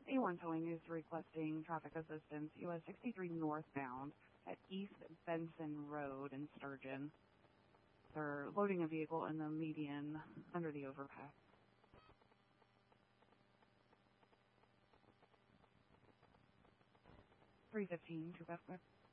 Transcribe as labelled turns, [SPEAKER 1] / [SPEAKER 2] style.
[SPEAKER 1] A1 Towing is requesting traffic assistance, US 63 northbound at East Benson Road in Sturgeon. They're loading a vehicle in the median under the overpass. 315 to Bethwick.